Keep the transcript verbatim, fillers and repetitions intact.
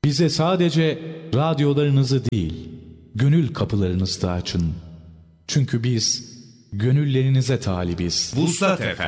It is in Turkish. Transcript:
Bize sadece radyolarınızı değil, gönül kapılarınızı da açın. Çünkü biz gönüllerinize talibiz. Vuslat Efendim.